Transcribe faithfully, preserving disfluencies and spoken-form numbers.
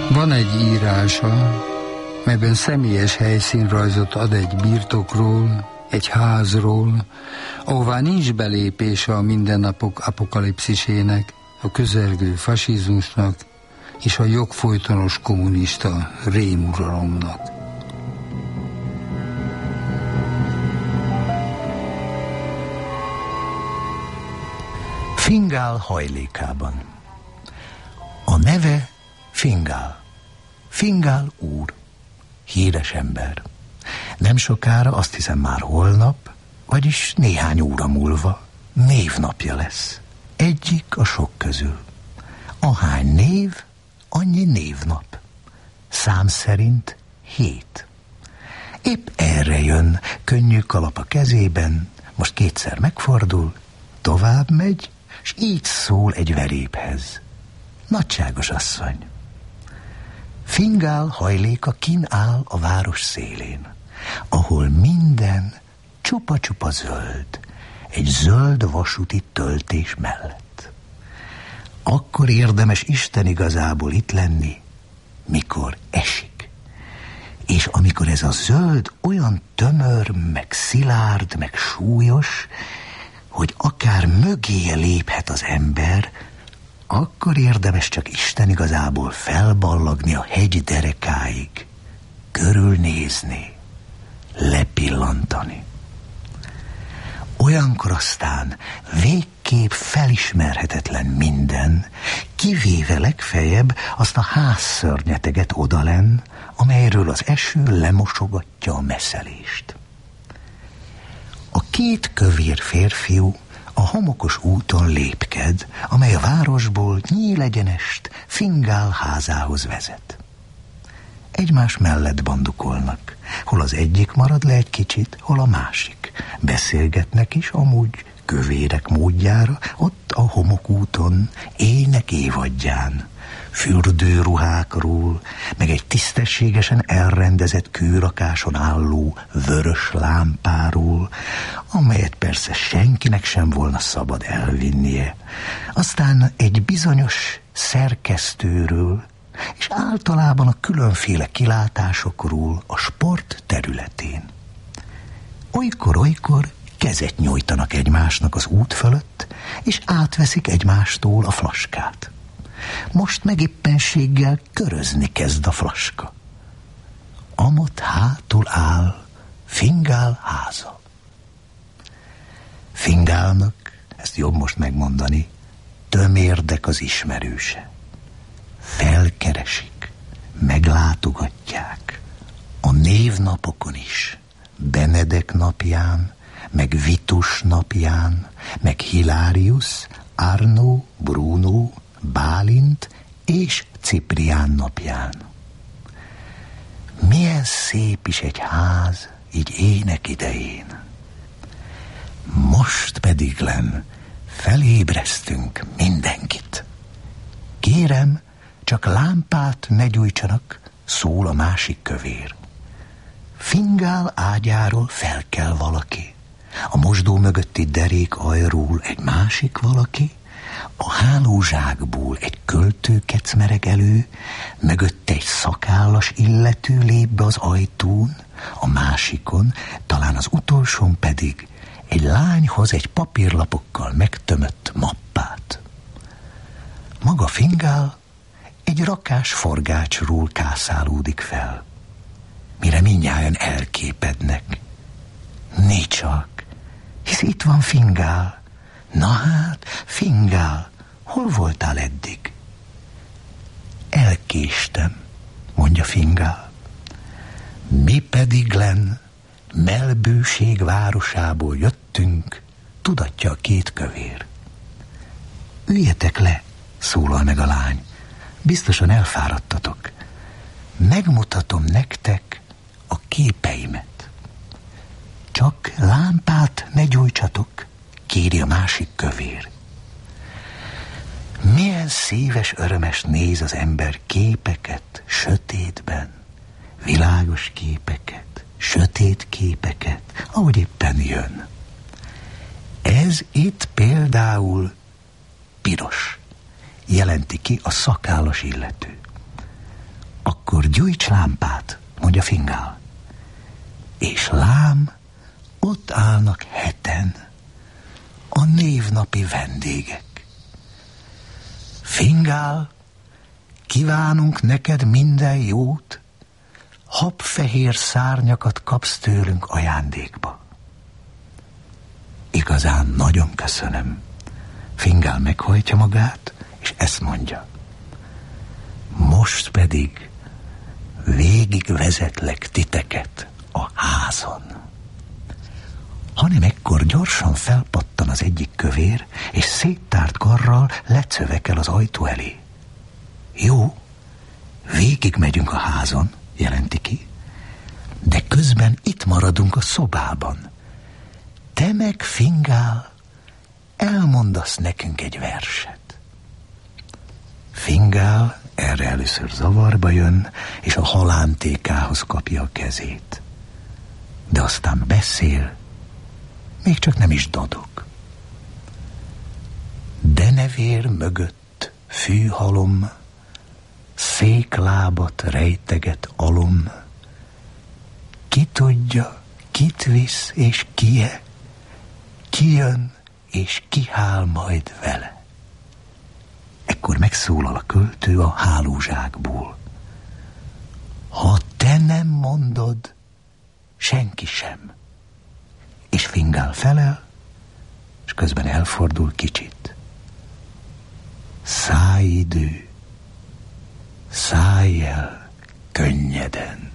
Van egy írása, melyben személyes helyszínrajzot ad egy birtokról, egy házról, ahová nincs belépése a mindennapok apokalipszisének, a közelgő fasizmusnak és a jogfolytonos kommunista rémuralomnak. Fingál hajlékában. A neve Fingál. Fingál úr. Híres ember. Nem sokára, azt hiszem már holnap, vagyis néhány óra múlva névnapja lesz. Egyik a sok közül. Ahány név, annyi névnap. Szám szerint hét. Épp erre jön, könnyű kalap a kezében, most kétszer megfordul, tovább megy, s így szól egy veréphez. Nagyságos asszony. Fingál hajléka kin áll a város szélén, ahol minden csupa-csupa zöld, egy zöld vasúti töltés mellett. Akkor érdemes Isten igazából itt lenni, mikor esik. És amikor ez a zöld olyan tömör, meg szilárd, meg súlyos, hogy akár mögé léphet az ember, akkor érdemes csak Isten igazából felballagni a hegy derekáig, körülnézni, lepillantani. Olyankor aztán végképp felismerhetetlen minden, kivéve legfeljebb azt a házszörnyeteget odalenn, amelyről az eső lemosogatja a messzelést. A két kövér férfiú a homokos úton lépked, amely a városból nyílegyenest Fingál házához vezet. Egymás mellett bandukolnak, hol az egyik marad le egy kicsit, hol a másik. Beszélgetnek is amúgy kövérek módjára, ott a homokúton, ének évadján, fürdőruhákról, meg egy tisztességesen elrendezett kőrakáson álló vörös lámpáról, amelyet persze senkinek sem volna szabad elvinnie. Aztán egy bizonyos szerkesztőről, és általában a különféle kilátásokról a sport területén. Olykor-olykor kezet nyújtanak egymásnak az út fölött, és átveszik egymástól a flaskát. Most meg éppenséggel körözni kezd a flaska. Amott hátul áll Fingál háza. Fingálnak, ezt jobb most megmondani, tömérdek az ismerőse. Felkeresik, meglátogatják, a névnapokon is, Benedek napján, meg Vitus napján, meg Hilárius, Arno, Bruno, Bálint és Ciprián napján. Milyen szép is egy ház, így ének idején. Most pedig len felébresztünk mindenkit. Kérem, csak lámpát ne gyújtsanak, szól a másik kövér. Fingál ágyáról fel kell valaki, a mosdó mögötti derék ajról egy másik valaki, a hálózsákból egy költő kecmereg elő, mögötte egy szakállas illető lép be az ajtón, a másikon, talán az utolsón pedig egy lány hoz egy papírlapokkal megtömött mappát. Maga Fingál egy rakás forgácsról kászálódik fel, mire mindnyájan elképednek. Né csak, hisz itt van Fingál. Na hát, Fingál, hol voltál eddig? Elkéstem, mondja Fingál. Mi pedig len melbőség városából jöttünk, tudatja a két kövér. Üljetek le, szólal meg a lány, biztosan elfáradtatok. Megmutatom nektek a képeimet. Csak lámpát ne gyújtsatok, kéri a másik kövér. Milyen szíves, örömes néz az ember képeket sötétben, világos képeket, sötét képeket, ahogy éppen jön. Ez itt például piros, jelenti ki a szakállas illető. Akkor gyújts lámpát, mondja Fingál. És lám, ott állnak heten, a névnapi vendégek. Fingál, kívánunk neked minden jót, habfehér szárnyakat kapsz tőlünk ajándékba. Igazán nagyon köszönöm. Fingál meghajtja magát, és ezt mondja. Most pedig végig vezetlek titeket a házon. Hanem ekkor gyorsan felpattan az egyik kövér, és széttárt karral lecövekel az ajtó elé. Jó, végig megyünk a házon, jelenti ki, de közben itt maradunk a szobában. Te meg, Fingál, elmondasz nekünk egy verset. Fingál erre először zavarba jön, és a halántékához kapja a kezét. De aztán beszél, még csak nem is dadog. Denevér mögött fűhalom, széklábat rejteget alom, ki tudja, kit visz és kie, ki jön és kihál majd vele. Ekkor megszólal a költő a hálózsákból. Ha te nem mondod, senki sem. És Fingál felel, és közben elfordul kicsit. Száj idő, szállj el könnyeden.